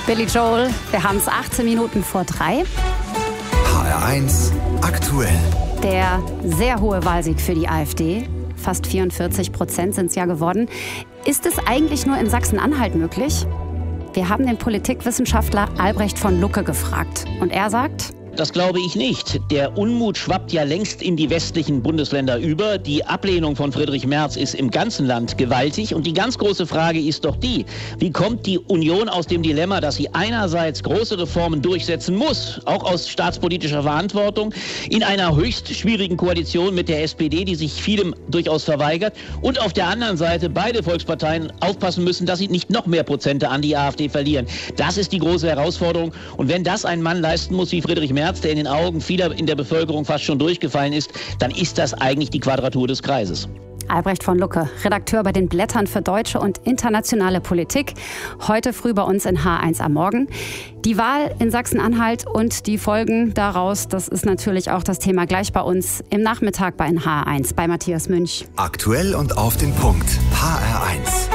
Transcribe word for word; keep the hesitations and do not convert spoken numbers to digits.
Billy Joel, wir haben es achtzehn Minuten vor drei. H R eins aktuell. Der sehr hohe Wahlsieg für die AfD, fast vierundvierzig Prozent sind es ja geworden. Ist es eigentlich nur in Sachsen-Anhalt möglich? Wir haben den Politikwissenschaftler Albrecht von Lucke gefragt. Und er sagt: Das glaube ich nicht. Der Unmut schwappt ja längst in die westlichen Bundesländer über. Die Ablehnung von Friedrich Merz ist im ganzen Land gewaltig. Und die ganz große Frage ist doch die: Wie kommt die Union aus dem Dilemma, dass sie einerseits große Reformen durchsetzen muss, auch aus staatspolitischer Verantwortung, in einer höchst schwierigen Koalition mit der S P D, die sich vielem durchaus verweigert, und auf der anderen Seite beide Volksparteien aufpassen müssen, dass sie nicht noch mehr Prozente an die AfD verlieren. Das ist die große Herausforderung. Und wenn das ein Mann leisten muss wie Friedrich Merz, der in den Augen vieler in der Bevölkerung fast schon durchgefallen ist, dann ist das eigentlich die Quadratur des Kreises. Albrecht von Lucke, Redakteur bei den Blättern für deutsche und internationale Politik. Heute früh bei uns in H eins am Morgen. Die Wahl in Sachsen-Anhalt und die Folgen daraus, das ist natürlich auch das Thema gleich bei uns im Nachmittag bei H eins, bei Matthias Münch. Aktuell und auf den Punkt. H R eins.